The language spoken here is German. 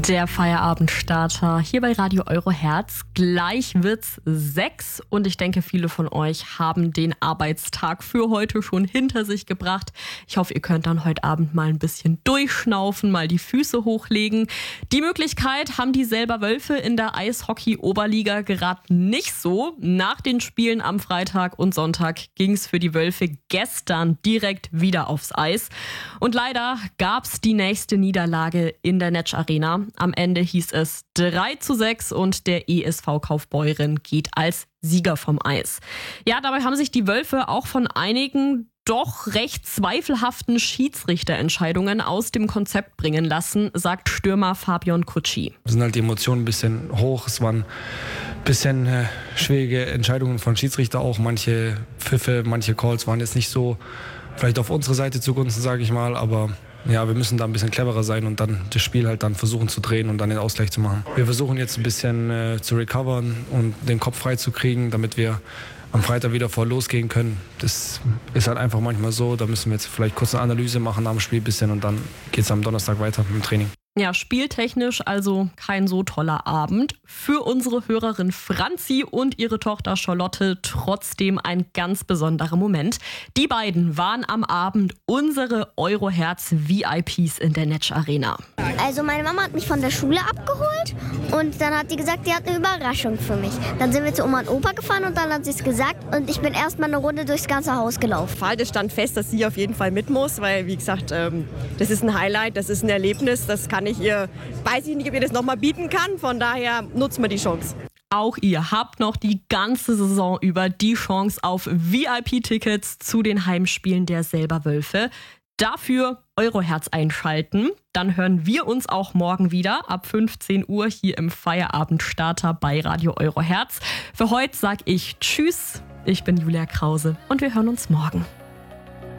Der Feierabendstarter hier bei Radio Euro Herz. Gleich wird's 6 und ich denke, viele von euch haben den Arbeitstag für heute schon hinter sich gebracht. Ich hoffe, ihr könnt dann heute Abend mal ein bisschen durchschnaufen, mal die Füße hochlegen. Die Möglichkeit haben die Selber Wölfe in der Eishockey-Oberliga gerade nicht so. Nach den Spielen am Freitag und Sonntag ging's für die Wölfe gestern direkt wieder aufs Eis. Und leider gab's die nächste Niederlage in der Netsch Arena. Am Ende hieß es 3:6 und der ESV Kaufbeuren geht als Sieger vom Eis. Ja, dabei haben sich die Wölfe auch von einigen doch recht zweifelhaften Schiedsrichterentscheidungen aus dem Konzept bringen lassen, sagt Stürmer Fabian Kutschi. Es sind halt die Emotionen ein bisschen hoch. Es waren ein bisschen schwierige Entscheidungen von Schiedsrichter auch. Manche Pfiffe, manche Calls waren jetzt nicht so vielleicht auf unsere Seite zugunsten, sage ich mal, aber ja, wir müssen da ein bisschen cleverer sein und dann das Spiel halt dann versuchen zu drehen und dann den Ausgleich zu machen. Wir versuchen jetzt ein bisschen zu recovern und den Kopf frei zu kriegen, damit wir am Freitag wieder voll losgehen können. Das ist halt einfach manchmal so, da müssen wir jetzt vielleicht kurz eine Analyse machen nach dem Spiel ein bisschen und dann geht es am Donnerstag weiter mit dem Training. Ja, spieltechnisch also kein so toller Abend. Für unsere Hörerin Franzi und ihre Tochter Charlotte trotzdem ein ganz besonderer Moment. Die beiden waren am Abend unsere Euroherz-VIPs in der Netsch Arena. Also meine Mama hat mich von der Schule abgeholt und dann hat die gesagt, die hat eine Überraschung für mich. Dann sind wir zu Oma und Opa gefahren und dann hat sie es gesagt und ich bin erstmal eine Runde durchs ganze Haus gelaufen. Es stand fest, dass sie auf jeden Fall mit muss, weil wie gesagt, das ist ein Highlight, das ist ein Erlebnis, das kann ich ihr, weiß ich nicht, ob ihr das nochmal bieten kann, von daher nutzt man die Chance. Auch ihr habt noch die ganze Saison über die Chance auf VIP-Tickets zu den Heimspielen der Selber Wölfe. Dafür Euroherz einschalten. Dann hören wir uns auch morgen wieder ab 15 Uhr hier im Feierabendstarter bei Radio Euroherz. Für heute sage ich Tschüss, ich bin Julia Krause und wir hören uns morgen.